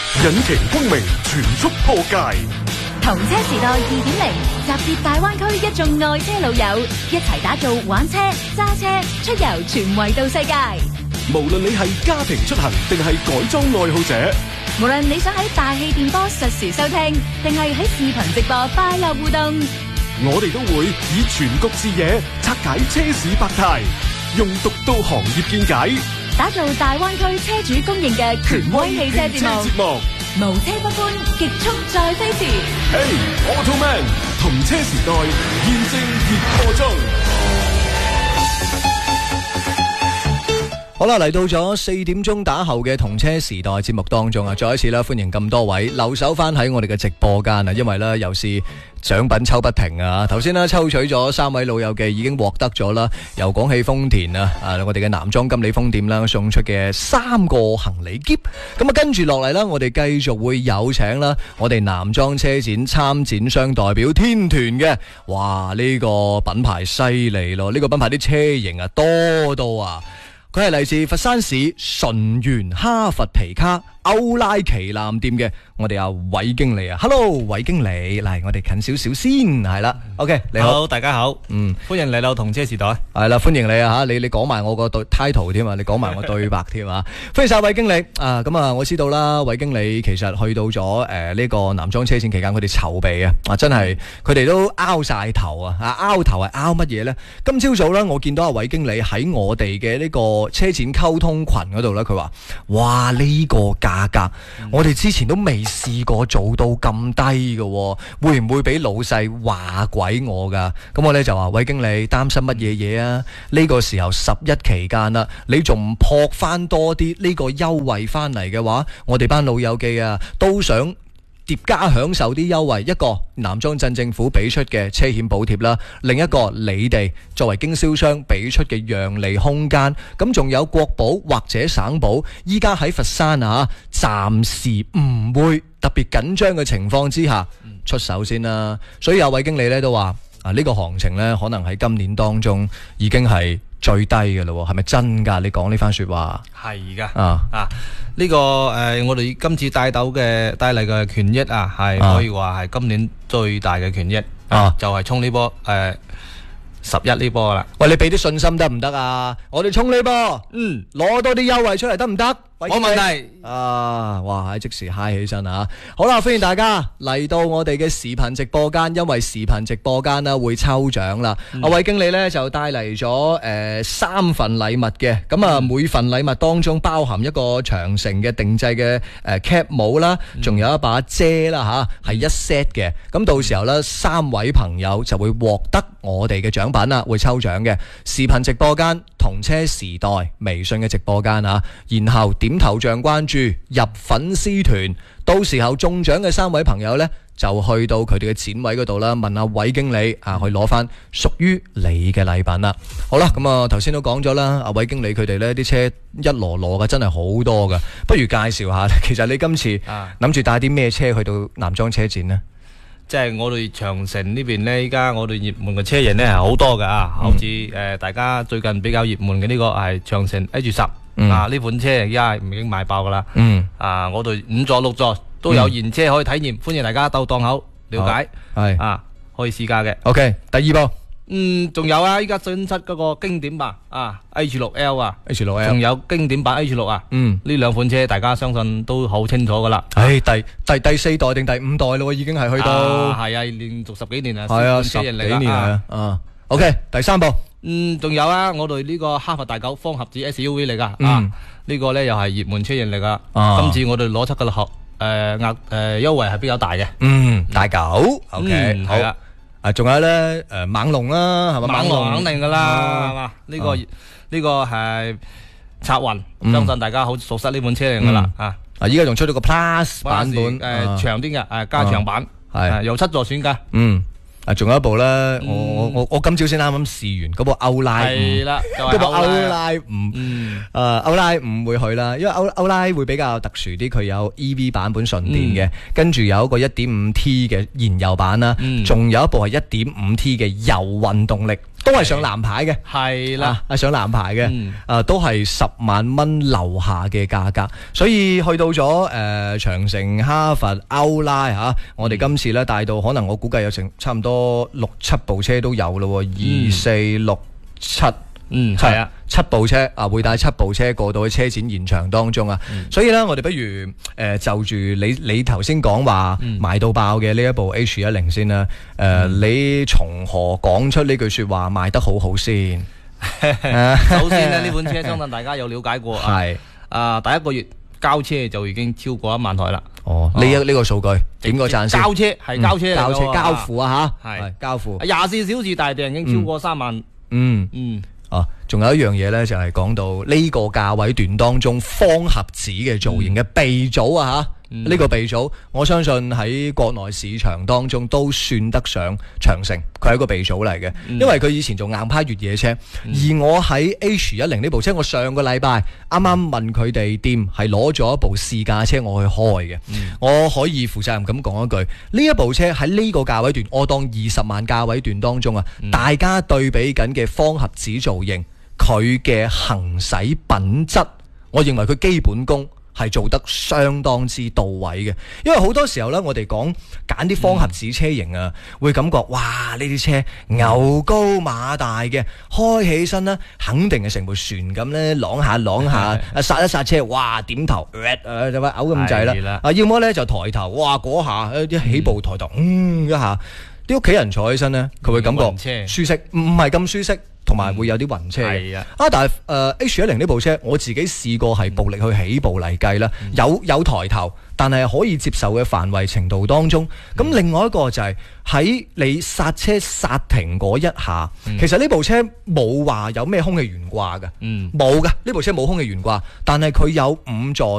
引擎光明全速破界。 同車時代2.0，集結大灣區一眾愛車老友，一齊打造玩車、揸車、出遊全維度世界。 無論你係家庭出行定係改裝愛好者， 無論你想喺大氣電波實時收聽，定係喺視頻直播快樂互動， 我哋都會以全局視野拆解車市百態，用獨到行業見解， 打造大灣區車主公認嘅權威汽車節目。無車不歡，極速再飛馳。 Hey Automan， 同車時代現正熱播中。 好啦，嚟到咗4點鐘打後嘅同車時代節目當中啊，再一次啦，歡迎咁多位留守翻喺我哋嘅直播間啊，因為咧又是獎品抽不停啊！頭先咧抽取咗3位老友記已經獲得咗啦，由廣汽豐田我哋嘅男裝金利豐店啦送出嘅3個行李篋。咁啊，跟住落嚟啦，我哋繼續會有請啦我哋男裝車展參展商代表天團嘅，哇！呢個品牌犀利咯，呢個品牌啲車型啊多到啊！佢係嚟自佛山市純源哈佛皮卡歐拉旗艦店嘅我哋阿韋經理啊 ，Hello， 韋經理，嚟我哋近少少先，係啦 ，OK， 你好， 大家好，歡迎嚟到同車時代， 係啦，歡迎你啊吓，你講埋我個title 添啊，你講埋我對白添啊，歡迎晒韋經理啊，咁啊，我知道啦，韋經理其實去到咗呢個男裝車展期間，佢哋籌備啊，真係佢哋都拗晒頭啊，拗頭係拗乜嘢呢？今朝早咧，我見到阿韋經理喺我哋嘅呢個車展溝通群嗰度咧，佢話：哇，呢個價格，我哋之前都未試過做到咁低嘅，會唔會俾老細話鬼我噶？咁我咧就話：韋經理擔心乜嘢嘢啊？呢個時候11期間啦，你仲唔撲翻多啲呢個優惠翻嚟嘅話，我哋班老友記啊都想疊加享受啲優惠，一個南莊鎮政府俾出嘅車險補貼啦，另一個你哋作為經銷商俾出嘅讓利空間，咁仲有國保或者省保，依家喺佛山啊，暫時唔會特別緊張嘅情況之下出手先啦。所以有位經理咧都話呢個行情咧可能喺今年當中已經係最低嘅咯，係咪真㗎？你講呢番說話係噶呢個我哋今次帶嚟嘅權益啊，係可以話係今年最大嘅權益就係衝呢波11呢波啦。 喂，你俾啲信心得唔得啊？我哋衝呢波，攞多啲優惠出嚟得唔得？ 冇問題啊！哇，即時嗨起身啊！好啦，歡迎大家嚟到我哋嘅視頻直播間，因為視頻直播間啦會抽獎啦。阿韋經理呢就帶嚟咗3份禮物嘅，咁啊每份禮物當中包含一個長城嘅定製嘅cap 帽啦，仲有一把遮啦吓，係一 set 嘅。咁到時候呢3位朋友就會獲得我哋嘅獎品啦，會抽獎嘅。視頻直播間同車時代微信嘅直播間啊，然後點頭像關注入粉絲團，到時候中獎嘅3位朋友呢，就去到佢哋嘅展位嗰度啦，問阿韋經理去攞翻屬於你嘅禮品啦。好啦，咁啊頭先都講咗啦，阿韋經理佢哋呢啲車一籮籮嘅真係好多噶，不如介紹下，其實你今次諗住帶啲咩車去到男裝車展呢？ 即係我哋長城呢邊呢，依家我哋熱門嘅車型呢係好多噶好似大家最近比較熱門嘅呢個係長城 H10。呢款車而家已經賣爆噶啦。我哋5座6座都有現車可以體驗，歡迎大家到檔口了解，可以試駕嘅。 OK， 第二部， 仲有啊，依家新出嗰個經典版H6L H6L， 仲有經典版 H6呢兩款車大家相信都好清楚噶啦。 第4代定第5代咯，已經係去到係連續10幾年啦， 係啊，10幾年啊。OK， 第3部。 仲有啊，我哋呢個哈弗大狗方盒子 SUV 嚟噶，呢個呢又係熱門車型嚟噶。今次我哋攞出嘅優惠係比較大嘅。 大狗 ，OK， 好啦。仲有呢猛龍啦，係咪？ 猛龍肯定噶啦，係嘛？呢個係策雲，相信大家好熟悉呢款車型噶啦。 依家仲出咗個 Plus 版本， 長啲嘅加長版，係有7座選噶。 仲有一部咧，我今朝先啱啱試完嗰部歐拉係啦， 嗰部歐拉5，歐拉5會去啦，因為歐拉會比較特殊啲，佢有 EV 版本純電嘅，跟住有一個 1.5T 嘅燃油版啦，仲有一部係 1.5T 嘅油運動力。都係上藍牌嘅， 係啦， 上藍牌嘅，都係10萬蚊樓下嘅價格，所以去到咗長城、哈弗、歐拉嚇，我哋今次咧帶到可能我估計有成差唔多6-7部車都有咯，2、4、6、7。係啊，7部車會帶7部車過到去車展現場當中啊，所以咧我哋不如就住你頭先講話賣到爆嘅呢一部 H10先啦，你從何講出呢句說話賣得好好先？ 首先呢款車相信大家有了解過， 係第一個月交車就已經超過1萬台啦。 呢個數據點個讚先？ 交車係交車嚟嘅， 交付啊吓， 係交付 24小時大訂已經超過3萬。 仲有一樣嘢咧，就係講到呢個價位段當中方盒子嘅造型嘅鼻組啊吓，呢個鼻組我相信喺國內市場當中都算得上長城，佢係一個鼻組嚟嘅，因為佢以前做硬派越野車，而我喺 H10呢部車，我上個禮拜啱啱問佢哋店係攞咗一部試駕車我去開嘅，我可以負責任咁講一句，呢一部車喺呢個價位段，我當20萬價位段當中啊，大家對比緊嘅方盒子造型。佢嘅行駛品質，我認為佢基本功係做得相當之到位嘅。因為好多時候呢，我哋揀啲方盒子車型啊，會感覺哇呢啲車牛高馬大嘅，開起身呢，肯定係成部船咁呢，啷下剎一剎車，哇點頭就話嘔咁滯啦。要麼呢就抬頭，哇嗰下一起步抬頭，一下啲屋企人坐起身呢，佢會感覺舒適，唔係咁舒適。同埋會有啲暈車嘅，但係H10呢部車我自己試過係暴力去起步嚟計啦，有抬頭，但係可以接受嘅範圍程度當中。咁另外一個就係喺你剎車剎停嗰一下，其實呢部車冇話有咩空氣懸掛嘅，冇㗎，呢部車冇空氣懸掛，但係佢有5座。